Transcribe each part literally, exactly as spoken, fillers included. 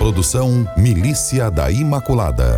Produção Milícia da Imaculada.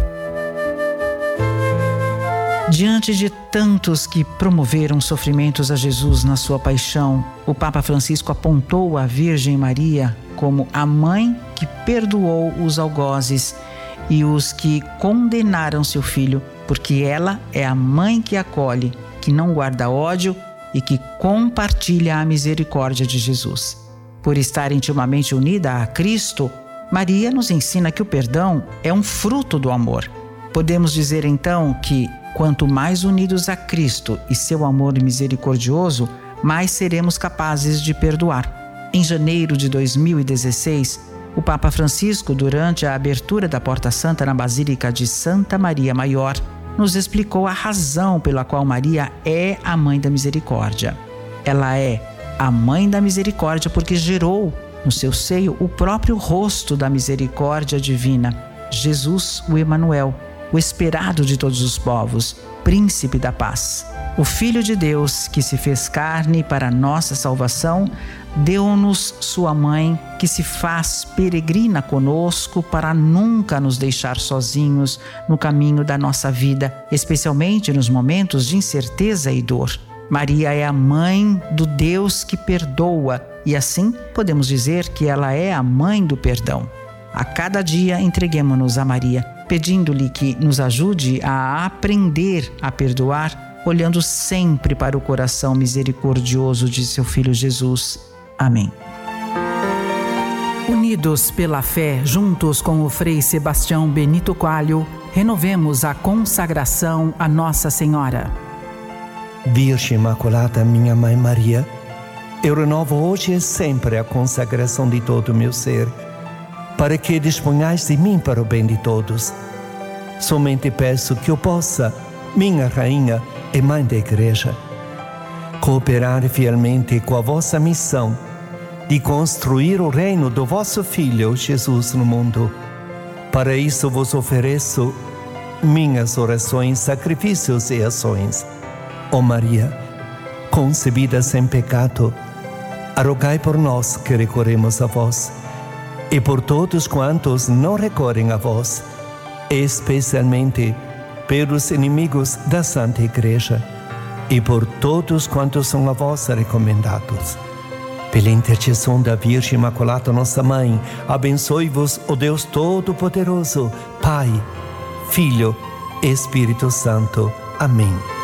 Diante de tantos que promoveram sofrimentos a Jesus na sua paixão, o Papa Francisco apontou a Virgem Maria como a mãe que perdoou os algozes e os que condenaram seu filho, porque ela é a mãe que acolhe, que não guarda ódio e que compartilha a misericórdia de Jesus. Por estar intimamente unida a Cristo, Maria nos ensina que o perdão é um fruto do amor. Podemos dizer então que, quanto mais unidos a Cristo e seu amor misericordioso, mais seremos capazes de perdoar. Em janeiro de dois mil e dezesseis, o Papa Francisco, durante a abertura da Porta Santa na Basílica de Santa Maria Maior, nos explicou a razão pela qual Maria é a Mãe da Misericórdia. Ela é a Mãe da Misericórdia porque gerou no seu seio o próprio rosto da misericórdia divina, Jesus, o Emanuel, o esperado de todos os povos, príncipe da paz. O Filho de Deus, que se fez carne para nossa salvação, deu-nos sua mãe, que se faz peregrina conosco para nunca nos deixar sozinhos no caminho da nossa vida, especialmente nos momentos de incerteza e dor. Maria é a mãe do Deus que perdoa e assim podemos dizer que ela é a mãe do perdão. A cada dia entreguemo-nos a Maria, pedindo-lhe que nos ajude a aprender a perdoar, olhando sempre para o coração misericordioso de seu Filho Jesus. Amém. Unidos pela fé, juntos com o Frei Sebastião Benito Coelho, renovemos a consagração a Nossa Senhora. Virgem Imaculada, minha Mãe Maria, eu renovo hoje e sempre a consagração de todo o meu ser, para que disponhais de mim para o bem de todos. Somente peço que eu possa, minha Rainha e Mãe da Igreja, cooperar fielmente com a vossa missão de construir o reino do vosso Filho, Jesus, no mundo. Para isso vos ofereço minhas orações, sacrifícios e ações. Ó Maria, concebida sem pecado, rogai por nós que recorremos a vós, e por todos quantos não recorrem a vós, especialmente pelos inimigos da Santa Igreja, e por todos quantos são a vós recomendados. Pela intercessão da Virgem Imaculada, nossa Mãe, abençoe-vos o Deus Todo-Poderoso, Pai, Filho e Espírito Santo. Amém.